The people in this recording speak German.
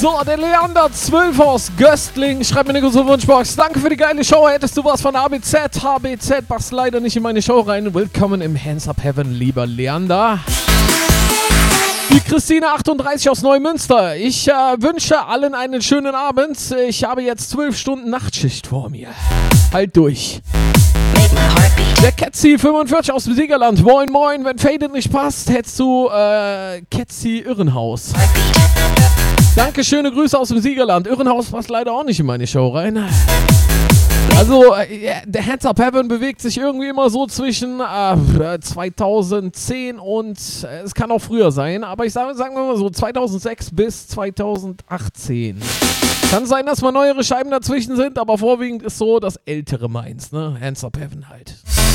So, der Leander 12 aus Göstling schreibt mir eine große Wunschbox. Danke für die geile Show. Hättest du was von ABZ? HBZ passt leider nicht in meine Show rein. Willkommen im Hands Up Heaven, lieber Leander. Die Christine 38 aus Neumünster. Ich wünsche allen einen schönen Abend. Ich habe jetzt 12 Stunden Nachtschicht vor mir. Halt durch. Der Ketzi 45 aus dem Siegerland. Moin, moin. Wenn Faded nicht passt, hättest du Ketzi Irrenhaus. Danke, schöne Grüße aus dem Siegerland. Irrenhaus passt leider auch nicht in meine Show rein. Also, der Hands Up Heaven bewegt sich irgendwie immer so zwischen 2010 und es kann auch früher sein, aber ich sagen wir mal so 2006 bis 2018. Kann sein, dass mal neuere Scheiben dazwischen sind, aber vorwiegend ist so das ältere meins, ne? Hands Up Heaven halt.